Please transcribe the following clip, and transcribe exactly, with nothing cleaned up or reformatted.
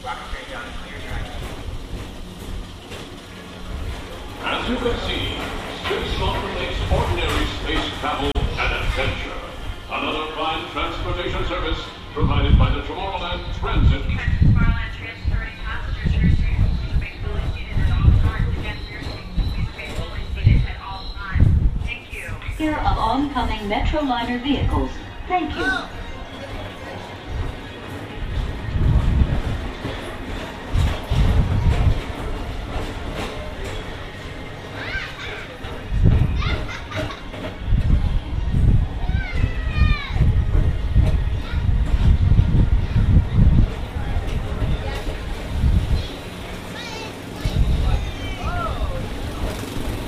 As you can see, Space Mountain makes ordinary space travel an adventure. Another fine transportation service provided by the Tomorrowland Transit. Tomorrowland transferring passengers here soon. Please remain fully seated at all times. Again, for your safety, please remain fully seated at all times. Thank you. Here of oncoming Metroliner vehicles. Thank you.